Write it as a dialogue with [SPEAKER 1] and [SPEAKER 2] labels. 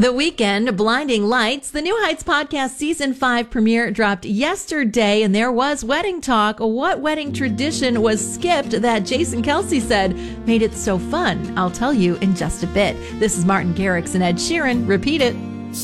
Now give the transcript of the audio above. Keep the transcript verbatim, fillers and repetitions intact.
[SPEAKER 1] The Weeknd, Blinding Lights. The New Heights podcast season five premiere dropped yesterday, and there was wedding talk. What wedding tradition was skipped that Jason Kelce said made it so fun? I'll tell you in just a bit. This is Martin Garrix and Ed Sheeran. Repeat it.